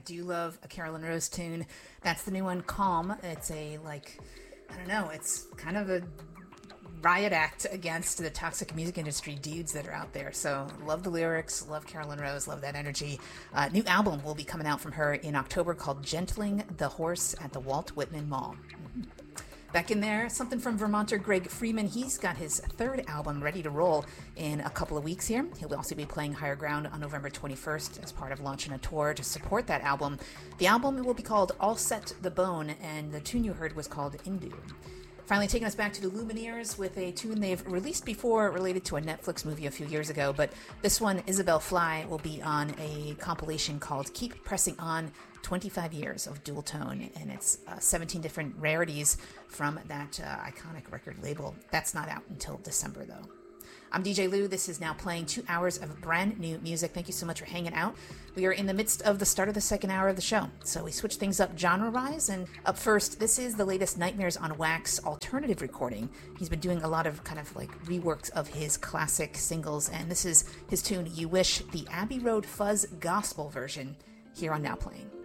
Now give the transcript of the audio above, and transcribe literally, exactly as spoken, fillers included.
do love a Carolyn Rose tune. That's the new one, Calm. It's a, like, I don't know, it's kind of a riot act against the toxic music industry dudes that are out there. So love the lyrics, love Carolyn Rose, love that energy. Uh, new album will be coming out from her in October called Gentling the Horse at the Walt Whitman Mall. Back in there, something from Vermonter Greg Freeman. He's got his third album ready to roll in a couple of weeks here. He'll also be playing Higher Ground on November twenty-first as part of launching a tour to support that album. The album will be called All Set the Bone, and the tune you heard was called Indu. Finally taking us back to the Lumineers with a tune they've released before related to a Netflix movie a few years ago, but this one, Isabel Fly, will be on a compilation called Keep Pressing On, twenty-five years of dual tone, and it's uh, seventeen different rarities from that uh, iconic record label. That's not out until December, though. I'm D J Lou. This is now playing two hours of brand new music. Thank you so much for hanging out. We are in the midst of the start of the second hour of the show, so we switch things up genre-wise. And up first, this is the latest Nightmares on Wax alternative recording. He's been doing a lot of kind of like reworks of his classic singles, and this is his tune You Wish, the Abbey Road Fuzz gospel version, here on Now Playing.